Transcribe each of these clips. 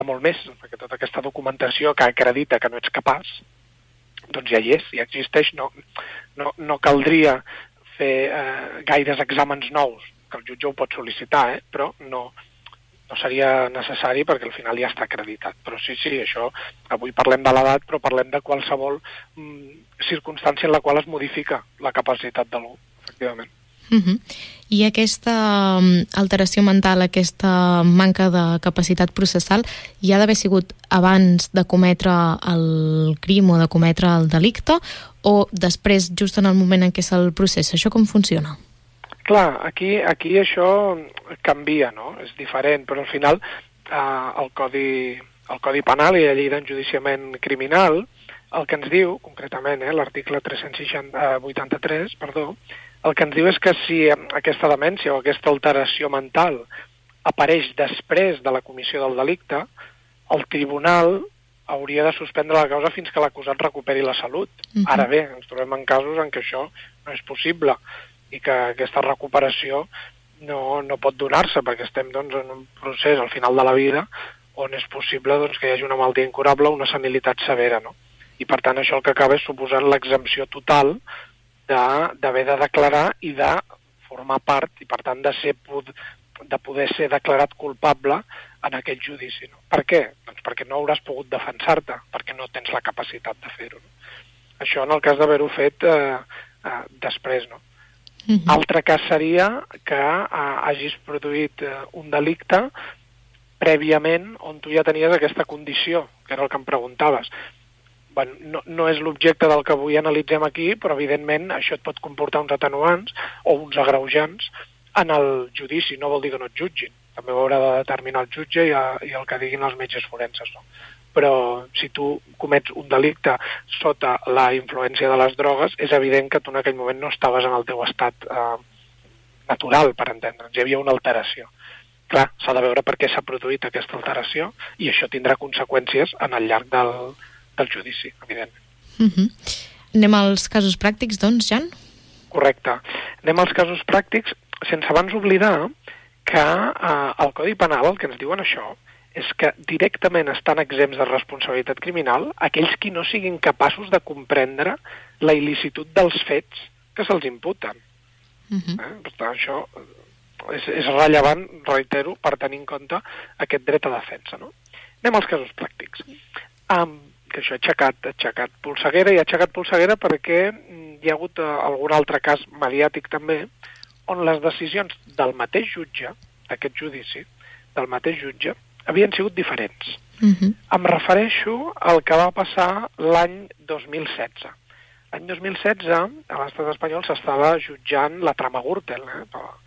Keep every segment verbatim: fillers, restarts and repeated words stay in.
molt més, perquè tota aquesta documentació que acredita que no ets capaç, doncs ja hi és, ja existeix, no, no, no caldria fer eh, gaires exàmens nous, que el jutge ho pot sol·licitar, eh? Però no, no seria necessari perquè al final ja està acreditat. Però sí, sí, això, avui parlem de l'edat, però parlem de qualsevol mm, circumstància en la qual es modifica la capacitat d'algú, efectivament. Uh -huh. I aquesta alteració mental, aquesta manca de capacitat processal, hi ha d'haver sigut abans de cometre el crim o de cometre el delicte, o després, just en el moment en què se'l processa? Això com funciona? Clar, aquí, aquí això canvia, no? És diferent, però al final eh, el, codi, el Codi Penal i la llei d'enjudiciament criminal el que ens diu, concretament, eh, l'article tres-cents vuitanta-tres, perdó, el que ens diu és que si aquesta demència o aquesta alteració mental apareix després de la comissió del delicte, el tribunal hauria de suspendre la causa fins que l'acusat recuperi la salut. Uh-huh. Ara bé, ens trobem en casos en què això no és possible i que aquesta recuperació no, no pot donar-se perquè estem doncs, en un procés al final de la vida on és possible doncs, que hi hagi una malaltia incurable o una senilitat severa, no? I per tant això el que acaba és suposant l'exempció total d'haver de, de declarar i de formar part, i per tant de, ser, de poder ser declarat culpable en aquest judici. No? Per què? Doncs perquè no hauràs pogut defensar-te, perquè no tens la capacitat de fer-ho. No? Això en el cas d'haver-ho fet eh, eh, després. No? Uh-huh. Altre cas seria que eh, hagis produït eh, un delicte prèviament on tu ja tenies aquesta condició, que era el que em preguntaves. Bueno, no, no és l'objecte del que avui analitzem aquí, però evidentment això et pot comportar uns atenuants o uns agreujants en el judici. No vol dir que no et jutgin, també ho haurà de determinar el jutge i, a, i el que diguin els metges forenses. No? Però si tu comets un delicte sota la influència de les drogues, és evident que tu en aquell moment no estaves en el teu estat eh, natural, per entendre'ns. Hi havia una alteració. Clar, s'ha de veure per què s'ha produït aquesta alteració i això tindrà conseqüències en el llarg del del judici, evidentment. Uh-huh. Anem als casos pràctics, doncs, Jan? Correcte. Anem als casos pràctics, sense abans oblidar que eh, el Codi Penal, el que ens diuen això, és que directament estan exempts de responsabilitat criminal aquells qui no siguin capaços de comprendre la il·licitud dels fets que se'ls imputen. Uh-huh. eh? Per tant, això és, és rellevant, reitero, per tenir en compte aquest dret a defensa. No? Anem als casos pràctics. Um, que això ha aixecat, ha aixecat polseguera i ha aixecat polseguera perquè hi ha hagut uh, algun altre cas mediàtic també on les decisions del mateix jutge, d'aquest judici, del mateix jutge, havien sigut diferents. Uh-huh. Em refereixo al que va passar l'any dos mil setze. L'any dos mil setze, a l'estat espanyol s'estava jutjant la trama Gürtel, eh,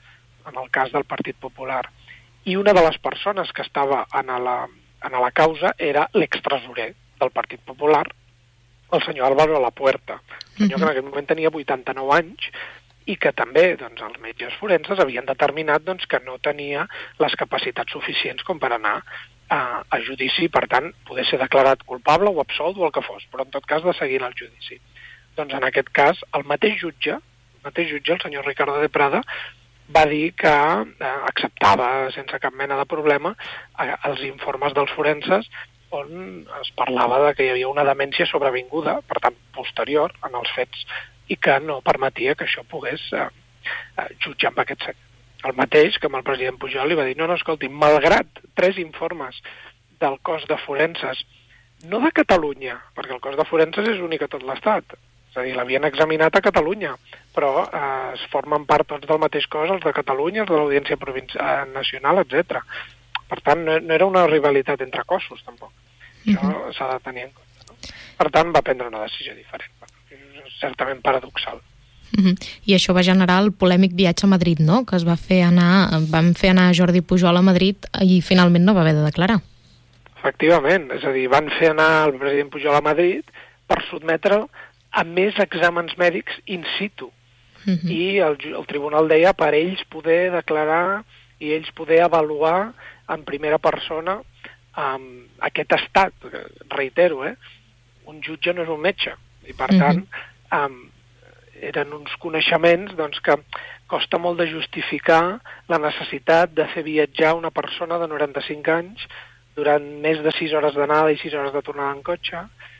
en el cas del Partit Popular. I una de les persones que estava en la, en la causa era l'extresorer del Partit Popular, el senyor Álvaro Lapuerta, senyor que en aquell moment tenia vuitanta-nou anys i que també doncs, els metges forenses havien determinat doncs, que no tenia les capacitats suficients com per anar a, a judici, per tant, poder ser declarat culpable o absolt o el que fos, però en tot cas de seguir el judici. Doncs en aquest cas, el mateix jutge, el mateix jutge, el senyor Ricardo de Prada, va dir que eh, acceptava sense cap mena de problema eh, els informes dels forenses on es parlava de que hi havia una demència sobrevinguda, per tant, posterior en els fets, i que no permetia que això pogués eh, eh, jutjar amb aquest sentit. El mateix que amb el president Pujol li va dir, no, no, escolti, malgrat tres informes del cos de forenses, no de Catalunya, perquè el cos de forenses és únic a tot l'Estat, és a dir, l'havien examinat a Catalunya, però eh, es formen part tots del mateix cos, els de Catalunya, els de l'Audiència Provincial Nacional, etcètera. Per tant, no, no era una rivalitat entre cossos, tampoc. Això uh-huh. s'ha de tenir en compte. No? Per tant, va prendre una decisió diferent. És certament paradoxal. Uh-huh. I això va generar el polèmic viatge a Madrid, no? Que es va fer anar, van fer anar Jordi Pujol a Madrid i finalment no va haver de declarar. Efectivament, és a dir, van fer anar el president Pujol a Madrid per sotmetre'l a més exàmens mèdics in situ. Uh-huh. I el, el tribunal deia per ells poder declarar i ells poder avaluar en primera persona um, aquest estat. Reitero, eh? Un jutge no és un metge, i per uh-huh. tant um, eren uns coneixements doncs, que costa molt de justificar la necessitat de fer viatjar una persona de noranta-cinc anys durant més de sis hores d'anada i sis hores de tornada en cotxe.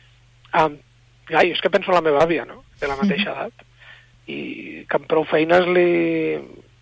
Um, ai, és que penso en la meva àvia, no?, té la mateixa mm. edat, i que amb prou feines li...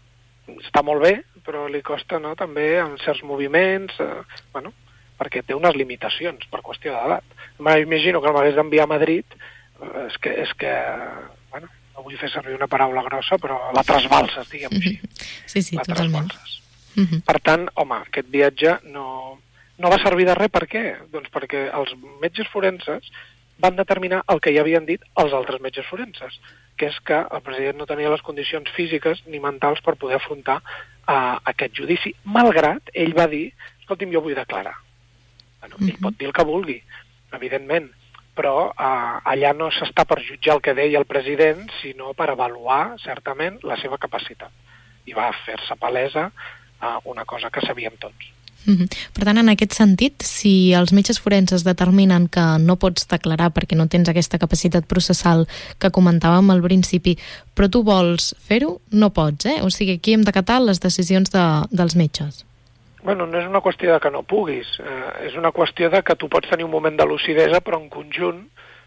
està molt bé, però li costa, no?, també en certs moviments, eh, bueno, perquè té unes limitacions per qüestió d'edat. M'imagino que el m'hagués d'enviar a Madrid, eh, és que, és que, bueno, no vull fer servir una paraula grossa, però la trasbalses, diguem així. Sí, sí, la totalment. Uh-huh. Per tant, home, aquest viatge no, no va servir de res. Per què? Doncs perquè els metges forenses van determinar el que ja havien dit els altres metges forenses, que és que el president no tenia les condicions físiques ni mentals per poder afrontar uh, aquest judici, malgrat ell va dir, escolti'm, jo vull declarar. Bueno, uh-huh. Ell pot dir el que vulgui, evidentment, però uh, allà no s'està per jutjar el que deia el president, sinó per avaluar, certament, la seva capacitat. I va fer-se palesa uh, una cosa que sabíem tots. Mm-hmm. Per tant, en aquest sentit, si els metges forenses determinen que no pots declarar perquè no tens aquesta capacitat processal que comentàvem al principi, però tu vols fer-ho, no pots, eh? O sigui, aquí hem d'acatar les decisions de, dels metges. Bueno, no és una qüestió de que no puguis, eh, és una qüestió de que tu pots tenir un moment de lucidesa, però en conjunt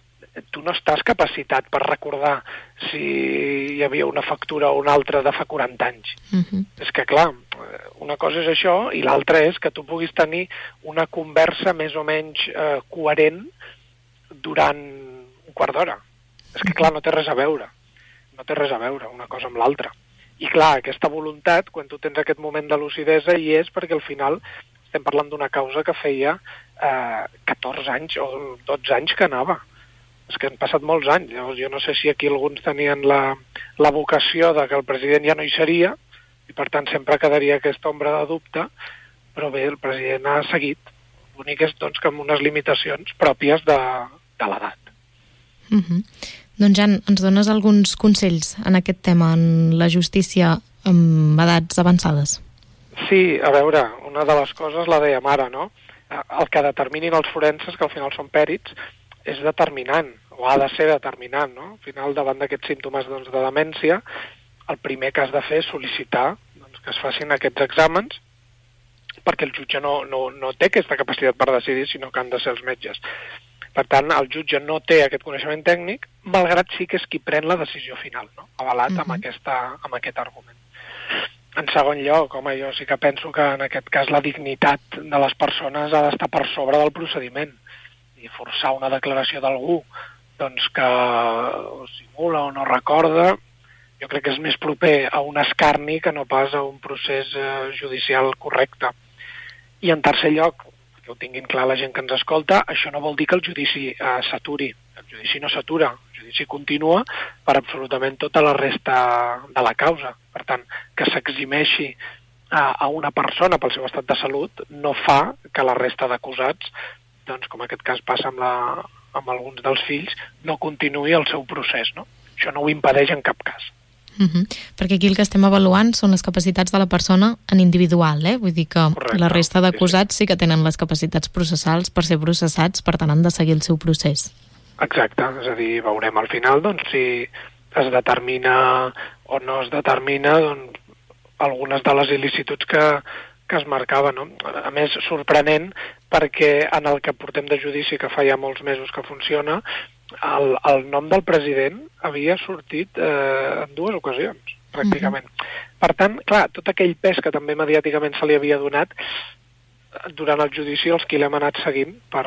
tu no estàs capacitat per recordar si hi havia una factura o una altra de fa quaranta anys. Uh-huh. És que, clar, una cosa és això i l'altra és que tu puguis tenir una conversa més o menys eh, coherent durant un quart d'hora. És que, clar, no té res a veure. No té res a veure una cosa amb l'altra. I, clar, aquesta voluntat, quan tu tens aquest moment de lucidesa, hi és perquè al final estem parlant d'una causa que feia eh, catorze anys o dotze anys que anava. És que han passat molts anys. Llavors, jo no sé si aquí alguns tenien la, la vocació de que el president ja no hi seria, i per tant sempre quedaria aquesta ombra de dubte, però bé, el president ha seguit. L'únic és doncs, que amb unes limitacions pròpies de, de l'edat. Uh-huh. Doncs Jan, ens dones alguns consells en aquest tema, en la justícia amb edats avançades? Sí, a veure, una de les coses la dèiem ara, no? El que determinin els forenses, que al final són pèrits, és determinant, o ha de ser determinant, no? Al final, davant d'aquests símptomes doncs, de demència, el primer que has de fer és sol·licitar doncs, que es facin aquests exàmens, perquè el jutge no, no, no té aquesta capacitat per decidir, sinó que han de ser els metges. Per tant, el jutge no té aquest coneixement tècnic, malgrat sí que és qui pren la decisió final, no? Avalat uh-huh. amb, aquesta, amb aquest argument. En segon lloc, home, jo sí que penso que en aquest cas la dignitat de les persones ha d'estar per sobre del procediment. I forçar una declaració d'algú doncs que o simula o no recorda, jo crec que és més proper a un escarni que no pas a un procés eh, judicial correcte. I en tercer lloc, que ho tinguin clar la gent que ens escolta, això no vol dir que el judici eh, s'aturi. El judici no s'atura, el judici continua per absolutament tota la resta de la causa. Per tant, que s'eximeixi a, a una persona pel seu estat de salut no fa que la resta d'acusats, doncs, com aquest cas passa amb, la, amb alguns dels fills, no continuï el seu procés, no? Això no ho impedeix en cap cas. Uh-huh. Perquè aquí el que estem avaluant són les capacitats de la persona en individual, eh? Vull dir que correcte, la resta d'acusats sí, sí. sí que tenen les capacitats processals per ser processats, per tant han de seguir el seu procés. Exacte, és a dir, veurem al final doncs, si es determina o no es determina doncs, algunes de les il·licituds que, que es marcaven, no? A més, sorprenent, perquè en el que portem de judici, que fa ja molts mesos que funciona, el, el nom del president havia sortit eh, en dues ocasions, pràcticament. Mm-hmm. Per tant, clar, tot aquell pes que també mediàticament se li havia donat, durant el judici els qui l'hem anat seguint per,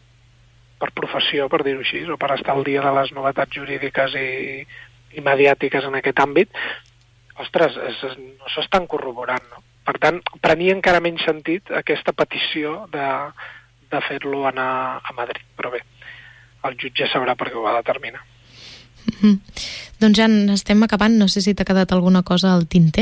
per professió, per dir-ho així, o per estar al dia de les novetats jurídiques i, i mediàtiques en aquest àmbit, ostres, es, es, no s'estan corroborant, no? Per tant, prenia encara menys sentit aquesta petició de, de fer-lo anar a Madrid. Però bé, el jutge sabrà per què ho va determinar. Mm-hmm. Doncs ja estem acabant. No sé si t'ha quedat alguna cosa al tinter.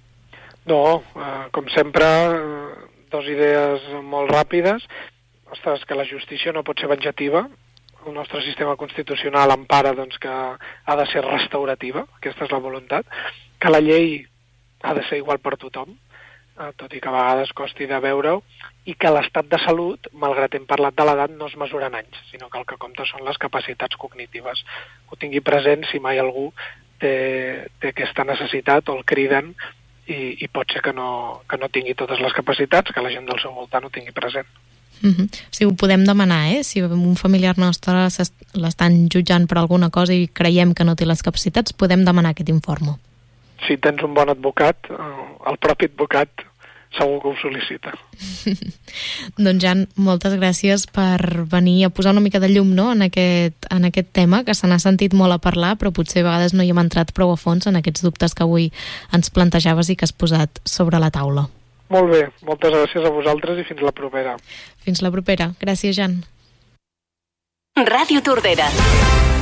No, eh, com sempre, eh, dos idees molt ràpides. Ostres, que la justícia no pot ser venjativa. El nostre sistema constitucional empara doncs, que ha de ser restaurativa. Aquesta és la voluntat. Que la llei ha de ser igual per tothom, tot i que a vegades costi de veure-ho, i que l'estat de salut, malgrat hem parlat de l'edat, no es mesura en anys, sinó que el que compta són les capacitats cognitives. Que ho tingui present si mai algú té, té aquesta necessitat o el criden i, i pot ser que no, que no tingui totes les capacitats, que la gent del seu voltant ho tingui present. Uh-huh. O sigui, ho podem demanar, eh? Si un familiar nostre l'estan jutjant per alguna cosa i creiem que no té les capacitats, podem demanar aquest informe. Si tens un bon advocat, el propi advocat segur que ho sol·licita. Doncs Jan, moltes gràcies per venir a posar una mica de llum, no?, en aquest, en aquest tema, que se n'ha sentit molt a parlar, però potser a vegades no hi hem entrat prou a fons en aquests dubtes que avui ens plantejaves i que has posat sobre la taula. Molt bé, moltes gràcies a vosaltres i fins la propera. Fins la propera. Gràcies, Jan. Ràdio Tordera.